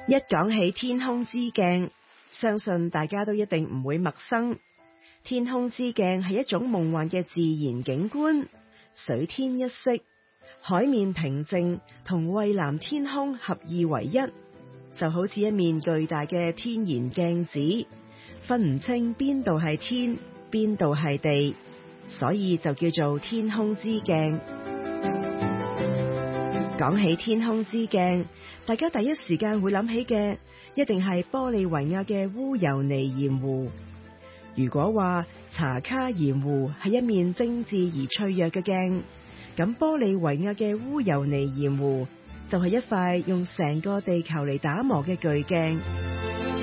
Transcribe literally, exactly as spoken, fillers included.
一講起天空之鏡，相信大家都一定唔會陌生。天空之鏡係一種夢幻嘅自然景觀，水天一色，海面平靜，同蔚藍天空合二為一，就好似一面巨大嘅天然鏡子，分唔清邊度係天，邊度係地，所以就叫做天空之鏡。講起天空之鏡，大家第一時間會諗起嘅一定係玻利維亞嘅烏尤尼鹽湖。如果話查卡鹽湖係一面精緻而脆弱嘅鏡，咁玻利維亞嘅烏尤尼鹽湖就係一塊用成個地球嚟打磨嘅巨鏡。